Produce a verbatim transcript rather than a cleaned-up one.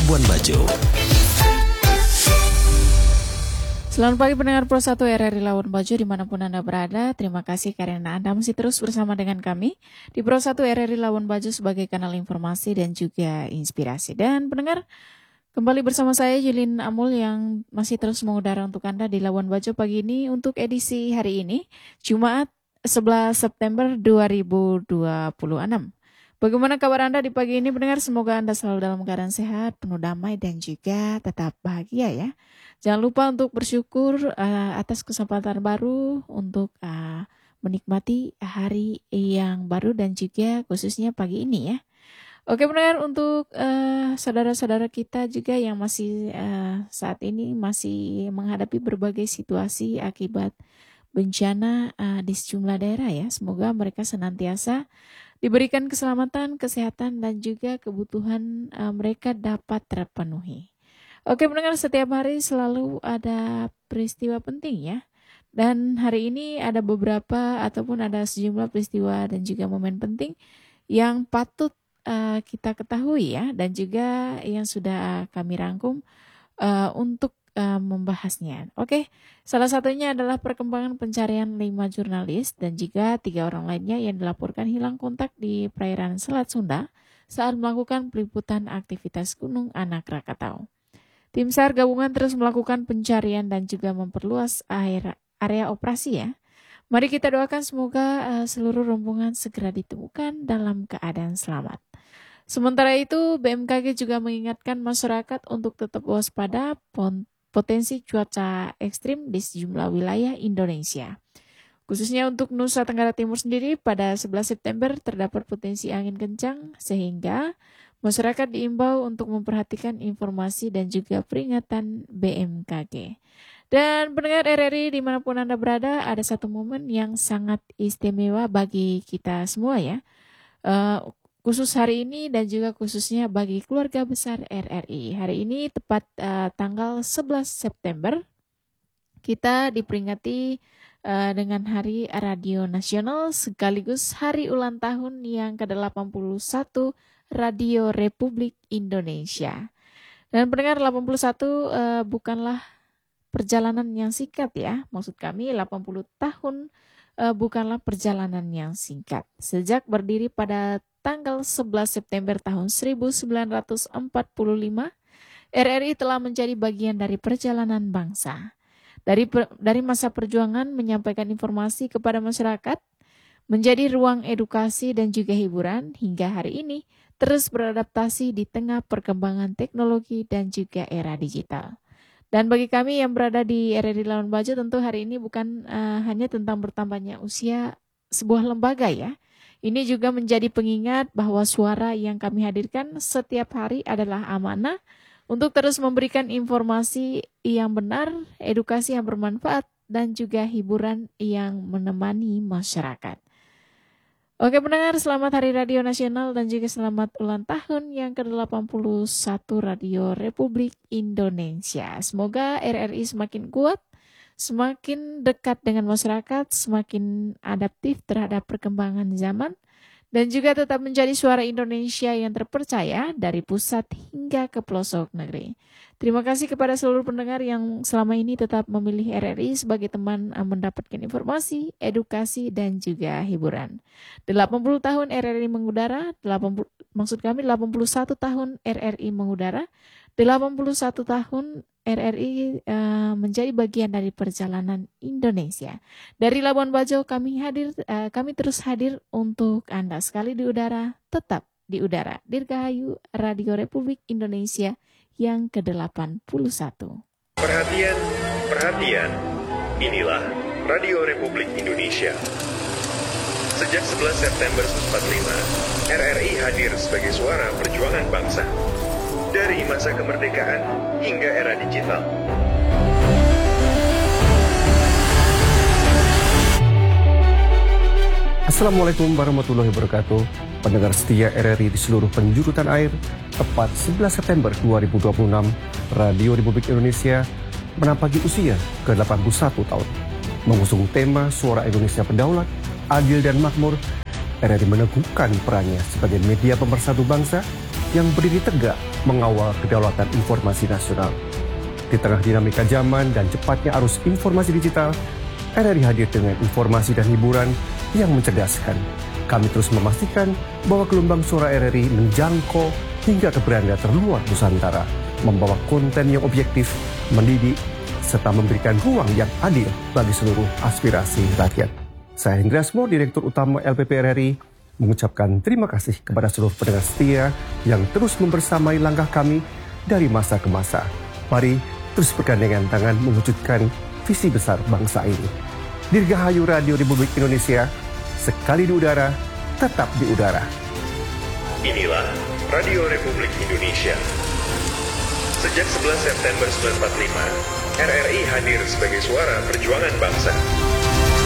Labuan Bajo. Selamat pagi pendengar Pro satu R R I Labuan Bajo dimanapun Anda berada. Terima kasih karena Anda masih terus bersama dengan kami di Pro satu R R I Labuan Bajo sebagai kanal informasi dan juga inspirasi. Dan pendengar, kembali bersama saya Yulin Amul yang masih terus mengudara untuk Anda di Labuan Bajo pagi ini untuk edisi hari ini, Jumat sebelas September dua ribu dua puluh enam. Bagaimana kabar Anda di pagi ini pendengar? Semoga Anda selalu dalam keadaan sehat, penuh damai dan juga tetap bahagia ya. Jangan lupa untuk bersyukur uh, atas kesempatan baru untuk uh, menikmati hari yang baru dan juga khususnya pagi ini ya. Oke pendengar, untuk uh, saudara-saudara kita juga yang masih uh, saat ini masih menghadapi berbagai situasi akibat bencana uh, di sejumlah daerah ya. Semoga mereka senantiasa diberikan keselamatan, kesehatan dan juga kebutuhan uh, mereka dapat terpenuhi. Oke pendengar, setiap hari selalu ada peristiwa penting ya. Dan hari ini ada beberapa ataupun ada sejumlah peristiwa dan juga momen penting yang patut uh, kita ketahui ya. Dan juga yang sudah kami rangkum uh, untuk uh, membahasnya. Oke, salah satunya adalah perkembangan pencarian lima jurnalis dan juga tiga orang lainnya yang dilaporkan hilang kontak di perairan Selat Sunda saat melakukan peliputan aktivitas Gunung Anak Rakatau. Tim SAR gabungan terus melakukan pencarian dan juga memperluas area, area operasi ya. Mari kita doakan semoga uh, seluruh rombongan segera ditemukan dalam keadaan selamat. Sementara itu, B M K G juga mengingatkan masyarakat untuk tetap waspada potensi cuaca ekstrim di sejumlah wilayah Indonesia. Khususnya untuk Nusa Tenggara Timur sendiri, pada sebelas September terdapat potensi angin kencang sehingga masyarakat diimbau untuk memperhatikan informasi dan juga peringatan B M K G. Dan pendengar R R I dimanapun Anda berada, ada satu momen yang sangat istimewa bagi kita semua ya. Uh, khusus hari ini dan juga khususnya bagi keluarga besar R R I. Hari ini tepat uh, tanggal sebelas September, kita diperingati uh, dengan Hari Radio Nasional sekaligus hari ulang tahun yang ke delapan puluh satu Radio Republik Indonesia. Dan pendengar, delapan puluh satu uh, bukanlah perjalanan yang singkat ya. Maksud kami delapan puluh tahun uh, bukanlah perjalanan yang singkat. Sejak berdiri pada tanggal sebelas September tahun seribu sembilan ratus empat puluh lima, R R I telah menjadi bagian dari perjalanan bangsa. Dari per, dari masa perjuangan menyampaikan informasi kepada masyarakat, menjadi ruang edukasi dan juga hiburan hingga hari ini terus beradaptasi di tengah perkembangan teknologi dan juga era digital. Dan bagi kami yang berada di R R I Labuan Bajo, tentu hari ini bukan uh, hanya tentang bertambahnya usia sebuah lembaga ya. Ini juga menjadi pengingat bahwa suara yang kami hadirkan setiap hari adalah amanah untuk terus memberikan informasi yang benar, edukasi yang bermanfaat, dan juga hiburan yang menemani masyarakat. Oke pendengar, selamat Hari Radio Nasional dan juga selamat ulang tahun yang ke delapan puluh satu Radio Republik Indonesia. Semoga R R I semakin kuat, semakin dekat dengan masyarakat, semakin adaptif terhadap perkembangan zaman, dan juga tetap menjadi suara Indonesia yang terpercaya dari pusat hingga ke pelosok negeri. Terima kasih kepada seluruh pendengar yang selama ini tetap memilih R R I sebagai teman mendapatkan informasi, edukasi, dan juga hiburan. delapan puluh tahun R R I mengudara, delapan puluh, maksud kami delapan puluh satu tahun R R I mengudara, delapan puluh satu tahun R R I uh, menjadi bagian dari perjalanan Indonesia. Dari Labuan Bajo kami hadir, uh, kami terus hadir untuk Anda sekali di udara, tetap di udara. Dirgahayu Radio Republik Indonesia yang ke delapan puluh satu. Perhatian, perhatian. Inilah Radio Republik Indonesia. Sejak sebelas September seribu sembilan ratus empat puluh lima, R R I hadir sebagai suara perjuangan bangsa. Dari masa kemerdekaan hingga era digital. Assalamualaikum warahmatullahi wabarakatuh. Pendengar setia R R I di seluruh penjuru tanah air, tepat sebelas September dua ribu dua puluh enam, Radio Republik Indonesia menampaki usia ke delapan puluh satu tahun. Mengusung tema Suara Indonesia Berdaulat, Adil dan Makmur, R R I meneguhkan perannya sebagai media pemersatu bangsa yang berdiri tegak mengawal kedaulatan informasi nasional. Di tengah dinamika zaman dan cepatnya arus informasi digital, R R I hadir dengan informasi dan hiburan yang mencerdaskan. Kami terus memastikan bahwa gelombang suara R R I menjangkau hingga ke beranda terluar Nusantara, membawa konten yang objektif, mendidik, serta memberikan ruang yang adil bagi seluruh aspirasi rakyat. Saya Hendra Asmo, Direktur Utama L P P R R I, mengucapkan terima kasih kepada seluruh pendengar setia yang terus membersamai langkah kami dari masa ke masa. Mari terus bergandengan tangan mewujudkan visi besar bangsa ini. Dirgahayu Radio Republik Indonesia, sekali di udara, tetap di udara. Inilah Radio Republik Indonesia. Sejak sebelas September seribu sembilan ratus empat puluh lima, R R I hadir sebagai suara perjuangan bangsa.